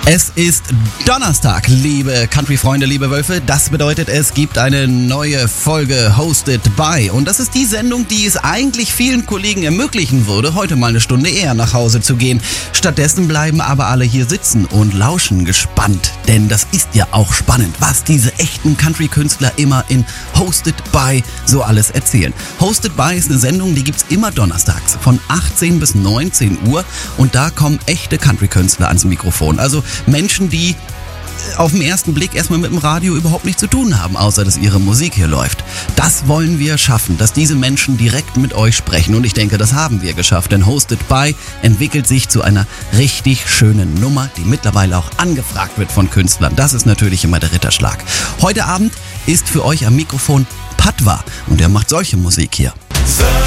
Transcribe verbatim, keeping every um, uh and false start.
Es ist Donnerstag, liebe Country-Freunde, liebe Wölfe. Das bedeutet, es gibt eine neue Folge Hosted by. Und das ist die Sendung, die es eigentlich vielen Kollegen ermöglichen würde, heute mal eine Stunde eher nach Hause zu gehen. Stattdessen bleiben aber alle hier sitzen und lauschen gespannt. Denn das ist ja auch spannend, was diese echten Country-Künstler immer in Hosted by so alles erzählen. Hosted by ist eine Sendung, die gibt's immer donnerstags von achtzehn bis neunzehn Uhr. Und da kommen echte Country-Künstler ans Mikrofon. Also Menschen, die auf den ersten Blick erstmal mit dem Radio überhaupt nichts zu tun haben, außer dass ihre Musik hier läuft. Das wollen wir schaffen, dass diese Menschen direkt mit euch sprechen. Und ich denke, das haben wir geschafft, denn Hosted by entwickelt sich zu einer richtig schönen Nummer, die mittlerweile auch angefragt wird von Künstlern. Das ist natürlich immer der Ritterschlag. Heute Abend ist für euch am Mikrofon Patwa und er macht solche Musik hier.